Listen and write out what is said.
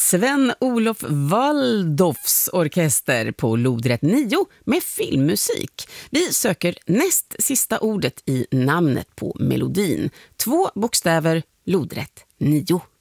Sven-Olof Waldorfs orkester på lodrätt 9 med filmmusik. Vi söker näst sista ordet i namnet på melodin. 2 bokstäver, lodrätt 9.